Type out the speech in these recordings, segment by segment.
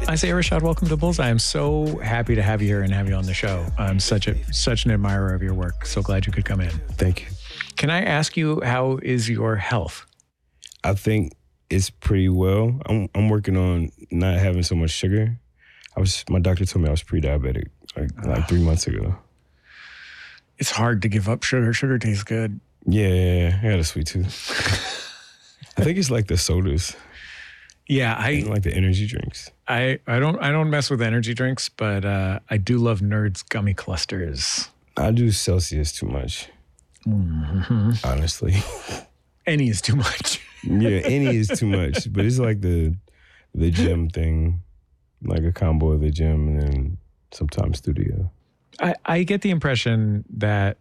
Isaiah Rashad, welcome to Bullseye. I'm so happy to have you here and have you on the show. I'm such an admirer of your work. So glad you could come in. Thank you. Can I ask you, how is your health? I think it's pretty well. I'm working on not having so much sugar. My doctor told me I was pre-diabetic like 3 months ago. It's hard to give up sugar. Sugar tastes good. Yeah. I got a sweet tooth. I think it's like the sodas. Yeah, I like the energy drinks. I don't mess with energy drinks, but I do love Nerds gummy clusters. I do Celsius too much. Mm-hmm. Honestly. Any is too much. Yeah, any is too much. But it's like the gym thing, like a combo of the gym and then sometimes studio. I get the impression that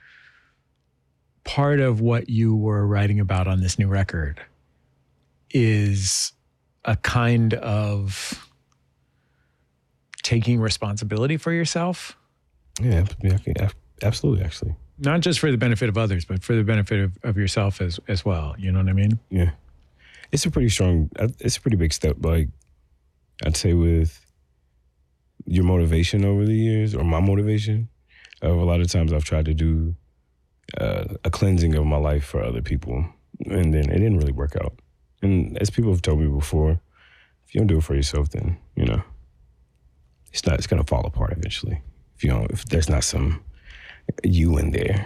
part of what you were writing about on this new record is a kind of taking responsibility for yourself. Yeah, absolutely, actually. Not just for the benefit of others, but for the benefit of yourself as well. You know what I mean? Yeah. It's a pretty big step. Like, I'd say with your motivation over the years, or my motivation, a lot of times I've tried to do a cleansing of my life for other people, and then it didn't really work out. And as people have told me before, if you don't do it for yourself, then, it's going to fall apart eventually. If there's not some you in there,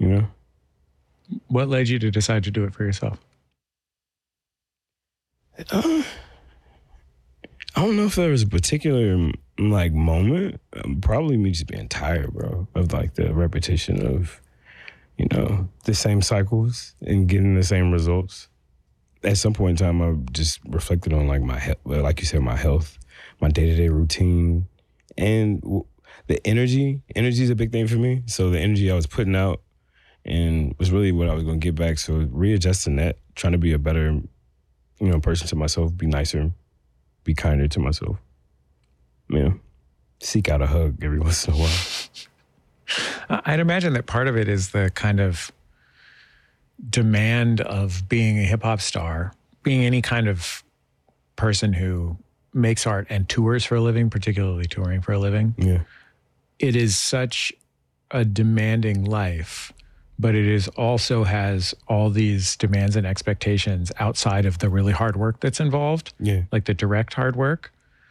What led you to decide to do it for yourself? I don't know if there was a particular moment. Probably me just being tired, bro, of the repetition of, the same cycles and getting the same results. At some point in time, I just reflected on my health, like you said, my health, my day-to-day routine, and the energy. Energy is a big thing for me. So the energy I was putting out and was really what I was going to get back. So readjusting that, trying to be a better, person to myself, be nicer, be kinder to myself. Seek out a hug every once in a while. I'd imagine that part of it is the kind of demand of being a hip hop star, being any kind of person who makes art and tours for a living, particularly touring for a living. Yeah. It is such a demanding life, but it is also has all these demands and expectations outside of the really hard work that's involved. Yeah. Like the direct hard work.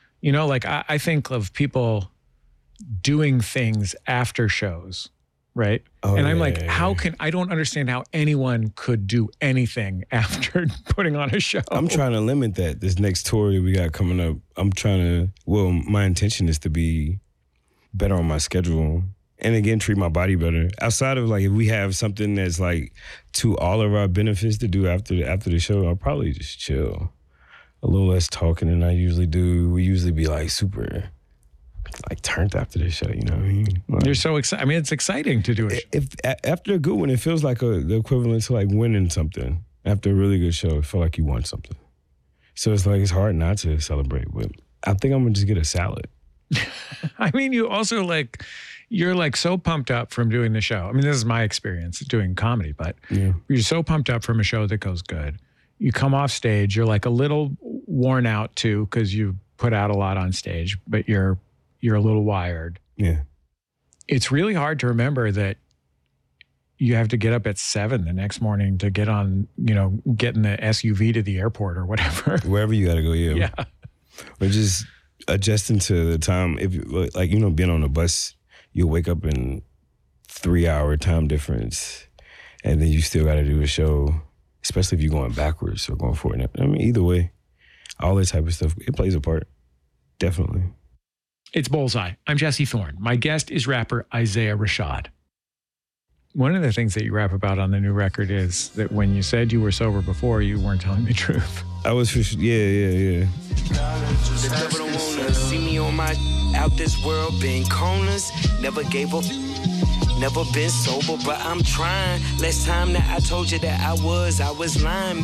I think of people doing things after shows, right? Oh, and I'm yeah, I don't understand how anyone could do anything after putting on a show. I'm trying to limit that. This next tour that we got coming up, my intention is to be better on my schedule and again, treat my body better. Outside of if we have something that's to all of our benefits to do after the show, I'll probably just chill. A little less talking than I usually do. We usually be super turned after the show, you know what I mean? You're so excited. I mean, it's exciting to do it. If after a good one, it feels like the equivalent to winning something. After a really good show, it feels like you won something. So it's hard not to celebrate, but I think I'm gonna just get a salad. I mean, you also you're so pumped up from doing the show. I mean, this is my experience doing comedy, but you're so pumped up from a show that goes good. You come off stage, you're a little worn out too, because you put out a lot on stage, but you're a little wired. Yeah. It's really hard to remember that you have to get up at 7 the next morning to get on, get in the SUV to the airport or whatever. Wherever you got to go, yeah. Yeah. Or just adjusting to the time. If being on a bus, you'll wake up in 3-hour time difference, and then you still got to do a show, especially if you're going backwards or going forward. I mean, either way, all that type of stuff, it plays a part. Definitely. It's Bullseye. I'm Jesse Thorne. My guest is rapper Isaiah Rashad. One of the things that you rap about on the new record is that when you said you were sober before, you weren't telling the truth. I was for sure. Yeah. The devil don't wanna see me on my out this world, been corners, never gave up, never been sober, but I'm trying. Last time that I told you that I was lying.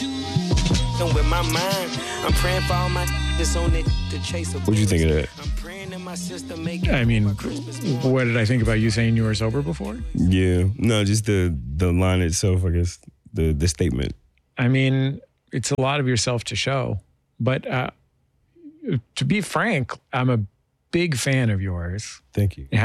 And with my mind, I'm praying for all my that's on it to chase a. What'd you think of that? I'm praying in my system make. I mean, what did I think about you saying you were sober before? Yeah, no, just the line itself, I guess, the statement. I mean, it's a lot of yourself to show, but to be frank, I'm a big fan of yours. Thank you.